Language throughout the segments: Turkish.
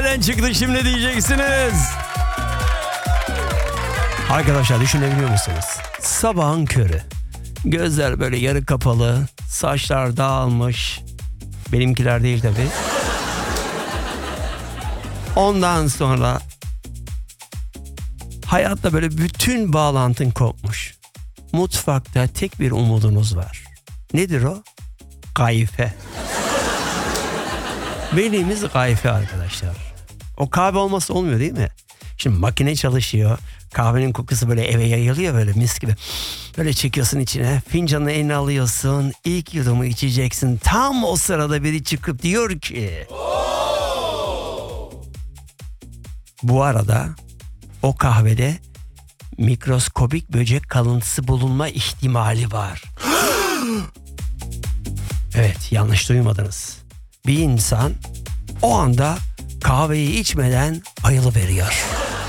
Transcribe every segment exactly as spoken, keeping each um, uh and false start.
nereden çıktı şimdi diyeceksiniz. Arkadaşlar düşünebiliyor musunuz? Sabahın körü. Gözler böyle yarı kapalı. Saçlar dağılmış. Benimkiler değil tabii. Ondan sonra hayatta böyle bütün bağlantın kopmuş. Mutfakta tek bir umudunuz var. Nedir o? Kayfe. Benimiz kayfe arkadaşlar. O kahve olmazsa olmuyor değil mi? Şimdi makine çalışıyor. Kahvenin kokusu böyle eve yayılıyor böyle mis gibi. Böyle çekiyorsun içine. Fincanını eline alıyorsun. İlk yudumu içeceksin. Tam o sırada biri çıkıp diyor ki... Bu arada o kahvede mikroskobik böcek kalıntısı bulunma ihtimali var. Evet, yanlış duymadınız. Bir insan o anda kahveyi içmeden bayılıveriyor.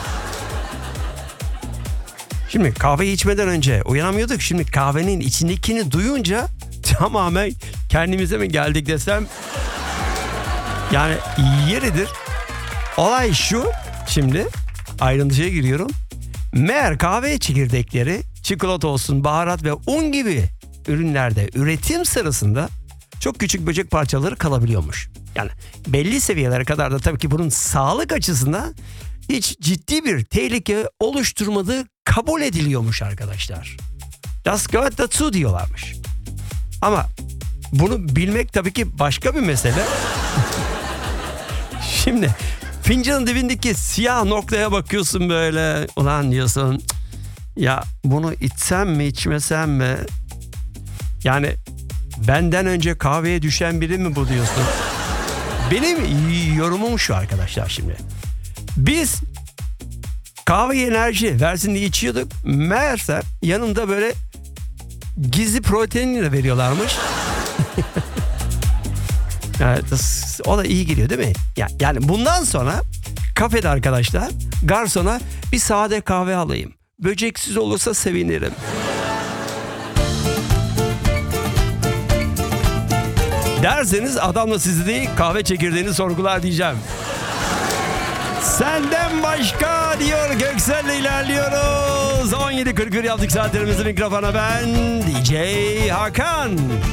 Şimdi kahveyi içmeden önce uyanamıyorduk. Şimdi kahvenin içindekini duyunca tamamen kendimize mi geldik desem yani yeridir. Olay şu, şimdi ayrıntıya giriyorum. Meğer kahve çekirdekleri çikolata olsun, baharat ve un gibi ürünlerde üretim sırasında çok küçük böcek parçaları kalabiliyormuş. Yani belli seviyelere kadar da tabii ki bunun sağlık açısından hiç ciddi bir tehlike oluşturmadığı kabul ediliyormuş arkadaşlar. Das gehört dazu diyorlarmış. Ama bunu bilmek tabii ki başka bir mesele. Şimdi fincanın dibindeki siyah noktaya bakıyorsun böyle. Ulan diyorsun ya bunu içsem mi içmesem mi? Yani benden önce kahveye düşen biri mi bu diyorsun? Benim yorumum şu arkadaşlar şimdi. Biz kahve enerji versin diye içiyorduk. Meğerse yanında böyle gizli proteinini de veriyorlarmış. Yani o da iyi geliyor değil mi? Yani bundan sonra kafede arkadaşlar garsona bir sade kahve alayım. Böceksiz olursa sevinirim. Derseniz adamla sizi değil kahve çekirdeğini sorgular diyeceğim. Senden başka diyor Göksel'le ilerliyoruz. on yedi kırk bir yaptık saatlerimizi mikrofona ben D J Hakan.